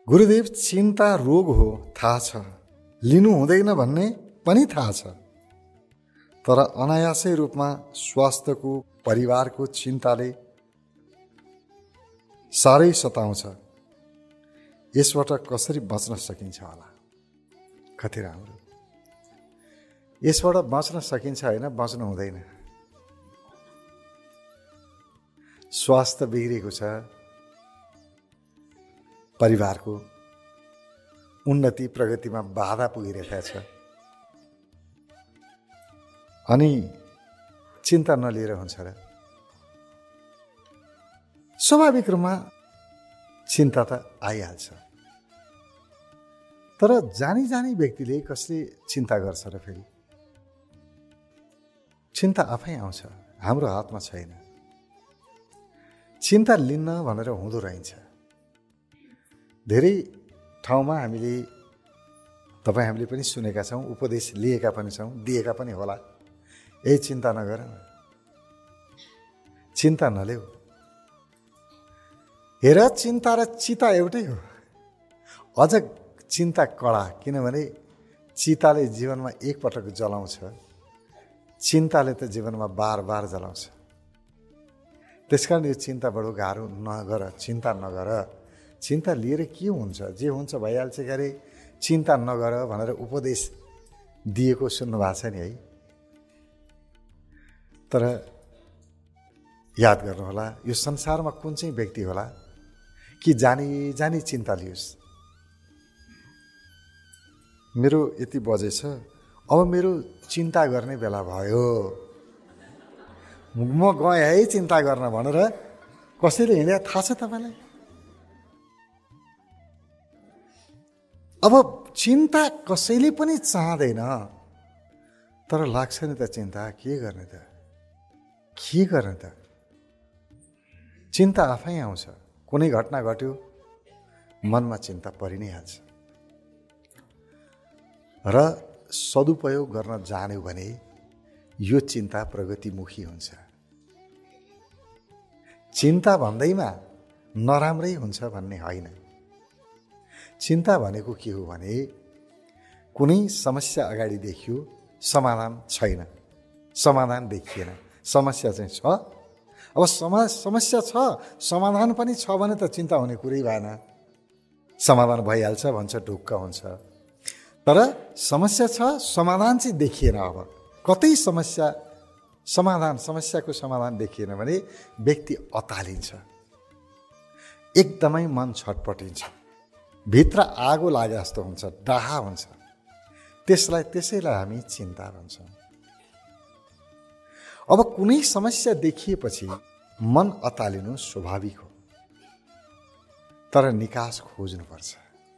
गुरुदेव, चिन्ता रोग हो थाहा छ, लिनु हुँदैन भन्ने पनि थाहा छ, तर अनायासै रूपमा स्वास्थ्यको परिवारको चिन्ताले साह्रै सताउँछ। यसबाट कसरी बच्न सकिन्छ होला? कति राम्रो। यसबाट बच्न सकिन्छ होइन, बच्नु हुँदैन। स्वास्थ्य बिग्रेको छ, परिवारको उन्नति प्रगतिमा बाधा पुगिरहेको छ, अनि चिन्ता नलिएर हुन्छ र? स्वाभाविक रूपमा चिन्ता त आइहाल्छ। तर जानी जानी व्यक्तिले कसले चिन्ता गर्छ र? फेरि चिन्ता आफै आउँछ, हाम्रो हातमा छैन। चिन्ता लिन्न भनेर हुँदो रहन्छ। धेरै ठाउँमा हामीले पनि सुनेका छौँ, उपदेश लिएका पनि छौँ, दिएका पनि होला। चिन्ता नगर, चिन्ता नलेऊ। हेर, चिन्ता र चिता एउटै हो। अझ चिन्ता कडा, किनभने चिताले जीवनमा एकपटक जलाउँछ, चिन्ताले त जीवनमा बार बार जलाउँछ। त्यसकारण यो चिन्ता बडो गाह्रो। नगर, चिन्ता नगर। चिन्ता लिएर के हुन्छ? जे हुन्छ भइहाल्छ गरे, चिन्ता नगर भनेर उपदेश दिएको सुन्नु भएको छ नि है। तर याद गर्नुहोला, यो संसारमा कुन चाहिँ व्यक्ति होला कि जानी जानी चिन्ता लियोस्? मेरो यति बजेछ, अब मेरो चिन्ता गर्ने बेला भयो, म गएँ है चिन्ता गर्न भनेर कसैले हिँडे थाहा छ तपाईँलाई? अब चिन्ता कसैले पनि चाहँदैन, तर लाग्छ नि त चिन्ता। के गर्ने त? के गर्ने त? चिन्ता आफै आउँछ। कुनै घटना घट्यो, मनमा चिन्ता परि नै हाल्छ। र सदुपयोग गर्न जान्यो भने यो चिन्ता प्रगतिमुखी हुन्छ। चिन्ता भन्दैमा नराम्रै हुन्छ भन्ने होइन। चिन्ता भनेको के हो भने कुनै समस्या अगाडि देखियो, समाधान छैन, समाधान देखिएन, समस्या चाहिँ छ। अब समस्या छ, समाधान पनि छ भने त चिन्ता हुने कुरै भएन। समाधान भइहाल्छ भन्छ, ढुक्क हुन्छ। तर समस्या छ, समाधान चाहिँ देखिएन। अब कतै समस्याको समाधान देखिएन भने व्यक्ति अतालिन्छ, एकदमै मन छटपटिन्छ, भित्र आगो लागे जस्तो हुन्छ, डाहा हुन्छ। त्यसैलाई हामी चिन्ता भन्छौँ। अब कुनै समस्या देखिएपछि मन अतालिनु स्वाभाविक हो, तर निकास खोज्नुपर्छ।